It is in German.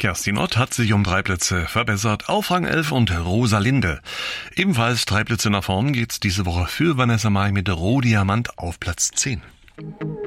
Kerstin Ott hat sich um 3 Plätze verbessert auf Rang 11 und Rosalinde. Ebenfalls 3 Plätze nach vorn geht's diese Woche für Vanessa Mai mit Rohdiamant auf Platz 10.